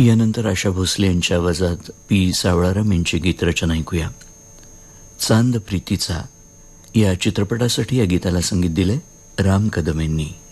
यानंतर आशा भोसले यांच्या आवाजात पी सावळाराम यांची गीतरचना ऐकूया. चांद प्रीतीचा या चित्रपटासाठी या गीताला संगीत दिले राम कदम यांनी.